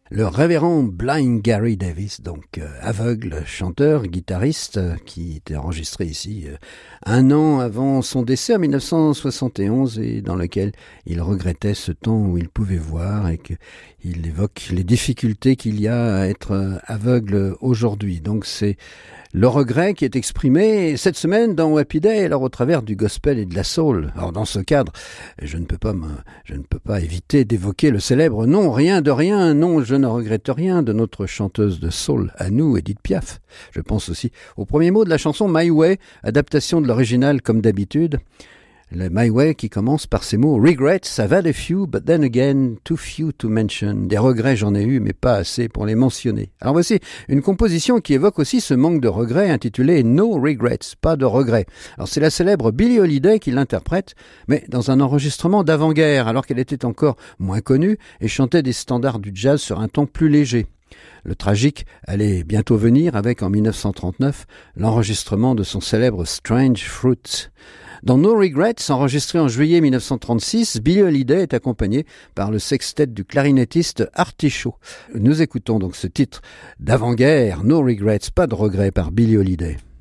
Le révérend Blind Gary Davis, donc aveugle, chanteur, guitariste, qui était enregistré ici un an avant son décès en 1971 et dans lequel il regrettait ce temps où il pouvait voir et qu'il évoque les difficultés qu'il y a à être aveugle aujourd'hui. Donc c'est le regret qui est exprimé cette semaine dans Happy Day, alors au travers du gospel et de la soul. Alors dans ce cadre, je ne peux pas éviter d'évoquer le célèbre Non, rien de rien, non, je ne regrette rien de notre chanteuse de soul à nous, Edith Piaf. Je pense aussi au premier mot de la chanson My Way, adaptation de l'original comme d'habitude. Le My Way qui commence par ces mots « Regrets, I've had a few, but then again, too few to mention ». Des regrets, j'en ai eu, mais pas assez pour les mentionner. Alors voici une composition qui évoque aussi ce manque de regrets intitulée « No Regrets », pas de regrets. Alors c'est la célèbre Billie Holiday qui l'interprète, mais dans un enregistrement d'avant-guerre, alors qu'elle était encore moins connue et chantait des standards du jazz sur un ton plus léger. Le tragique allait bientôt venir avec, en 1939, l'enregistrement de son célèbre « Strange Fruit ». Dans No Regrets, enregistré en juillet 1936, Billie Holiday est accompagnée par le sextet du clarinettiste Artie Shaw. Nous écoutons donc ce titre d'avant-guerre, No Regrets, pas de regrets par Billie Holiday.